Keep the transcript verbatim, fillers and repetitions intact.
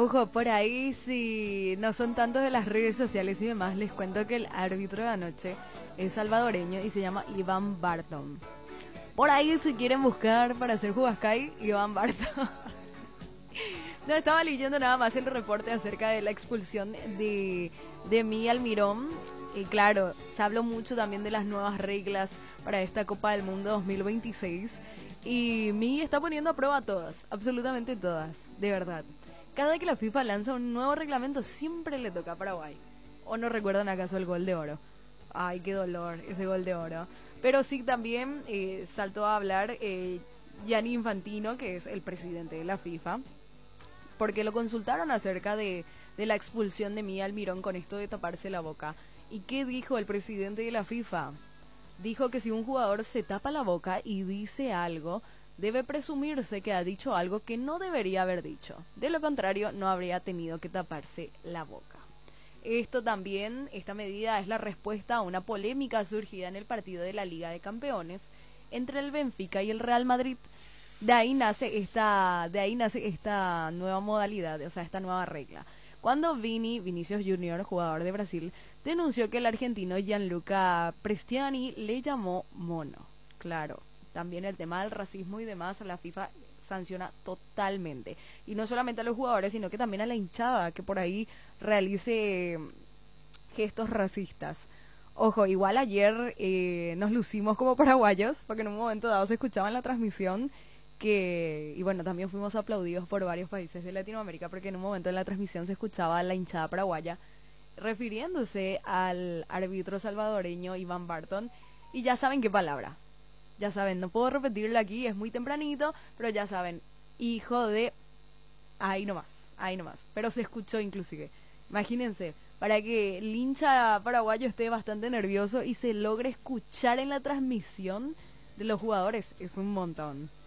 Ojo, por ahí si no son tantos de las redes sociales y demás, les cuento que el árbitro de anoche es salvadoreño y se llama Iván Barton. Por ahí si quieren buscar para hacer Huascay, Iván Barton. No, estaba leyendo nada más el reporte acerca de la expulsión de, de Mi Almirón. Y claro, se habló mucho también de las nuevas reglas para esta Copa del Mundo dos mil veintiséis. Y Mi está poniendo a prueba todas, absolutamente todas, de verdad. Cada vez que la FIFA lanza un nuevo reglamento, siempre le toca a Paraguay. ¿O no recuerdan acaso el gol de oro? Ay, qué dolor, ese gol de oro. Pero sí también eh, saltó a hablar eh, Gianni Infantino, que es el presidente de la FIFA, porque lo consultaron acerca de, de la expulsión de Mía Almirón con esto de taparse la boca. ¿Y qué dijo el presidente de la FIFA? Dijo que si un jugador se tapa la boca y dice algo, debe presumirse que ha dicho algo que no debería haber dicho. De lo contrario, no habría tenido que taparse la boca. Esto también, esta medida es la respuesta a una polémica surgida en el partido de la Liga de Campeones entre el Benfica y el Real Madrid. De ahí nace esta, de ahí nace esta nueva modalidad, o sea, esta nueva regla. Cuando Vini, Vinicius Junior, jugador de Brasil, denunció que el argentino Gianluca Prestiani le llamó mono. Claro, también el tema del racismo y demás, la FIFA sanciona totalmente. Y no solamente a los jugadores, sino que también a la hinchada que por ahí realice gestos racistas. Ojo, igual ayer eh, nos lucimos como paraguayos, porque en un momento dado se escuchaba en la transmisión que, y bueno, también fuimos aplaudidos por varios países de Latinoamérica, porque en un momento en la transmisión se escuchaba a la hinchada paraguaya refiriéndose al árbitro salvadoreño Iván Barton, y ya saben qué palabra. Ya saben, no puedo repetirlo aquí, es muy tempranito, pero ya saben, hijo de... Ahí nomás, ahí nomás. Pero se escuchó inclusive. Imagínense, para que el hincha paraguayo esté bastante nervioso y se logre escuchar en la transmisión de los jugadores, es un montón.